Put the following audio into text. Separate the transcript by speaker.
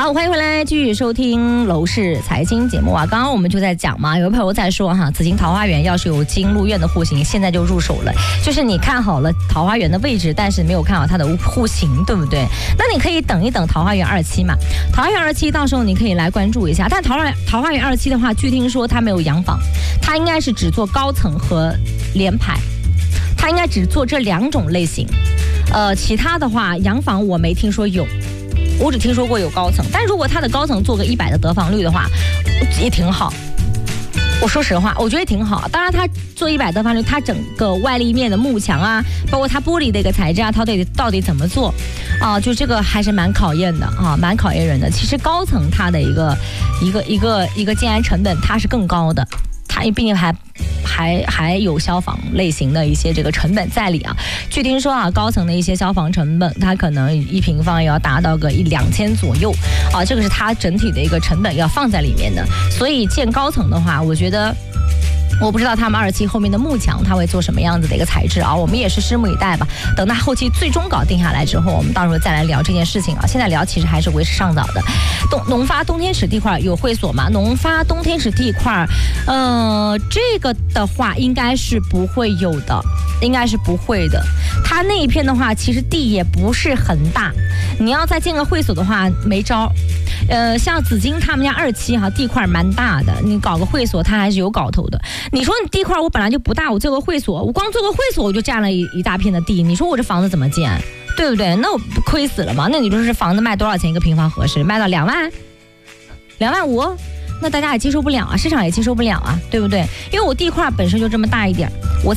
Speaker 1: 好，欢迎回来，继续收听楼市财经节目啊。刚刚我们就在讲嘛，有朋友在说哈，紫金桃花源要是有经陆院的户型，现在就入手了。就是你看好了桃花源的位置，但是没有看好它的户型，对不对？那你可以等一等桃花源27嘛。桃花源27到时候你可以来关注一下。但桃花源27的话，据听说它没有洋房，它应该是只做高层和联排，它应该只做这2种类型。其他的话，洋房我没听说有。我只听说过有高层，但如果它的高层做个100的得房率的话，也挺好。我说实话，我觉得也挺好。当然，它做100得房率，它整个外立面的幕墙啊，包括它玻璃的一个材质啊，它到底怎么做啊？就这个还是蛮考验的啊，蛮考验人的。其实高层它的一个建安成本，它是更高的。它毕竟还有消防类型的一些这个成本在里啊。据听说啊，高层的一些消防成本，它可能1平方也要达到个1-2000左右啊，这个是它整体的一个成本要放在里面的。所以建高层的话，我觉得。我不知道他们27后面的幕墙它会做什么样子的一个材质啊，我们也是拭目以待吧。等它后期最终稿定下来之后，我们到时候再来聊这件事情啊。现在聊其实还是为时尚早的。农发冬天池地块有会所吗？农发冬天池地块，这个的话应该是不会有的，应该是不会的。它那一片的话，其实地也不是很大，你要再建个会所的话没招。像紫金他们家27哈，地块蛮大的，你搞个会所它还是有搞头的。你说你地块我本来就不大，我做个会所，我光做个会所我就占了一大片的地，你说我这房子怎么建，对不对？那我亏死了嘛？那你说是房子卖多少钱一个平方合适？卖到2万、2.5万，那大家也接受不了啊，市场也接受不了啊，对不对？因为我地块本身就这么大一点，我